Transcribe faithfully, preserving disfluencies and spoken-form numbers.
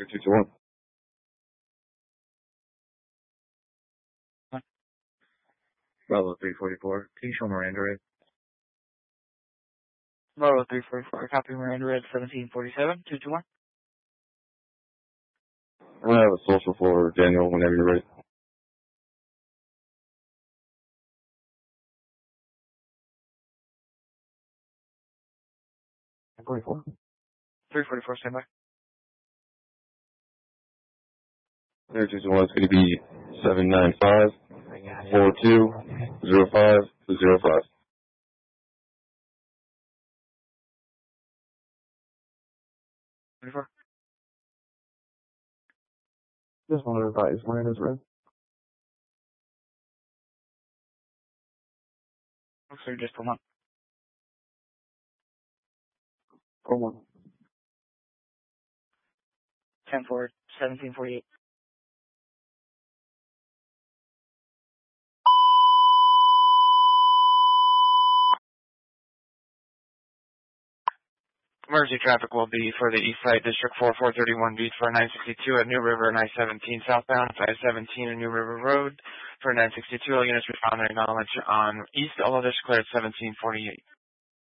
two two one. Bravo three forty-four. Can you show Miranda Red? Bravo three forty-four. Copy Miranda Red seventeen forty-seven. two two one. I'm going to have a social for Daniel whenever you're ready. forty-four. three forty-four, stand by. three two two one is going to be seven nine five four two zero five zero five. twenty-four. Just want to advise Miranda's Red. Looks like just pull one. Pull one. ten four, seventeen forty-eight. Emergency traffic will be for the East Side District four four thirty-one Beach for nine sixty-two at New River and I seventeen southbound, five seventeen at New River Road for nine sixty-two. All units respond and acknowledge on East. All others cleared seventeen forty-eight.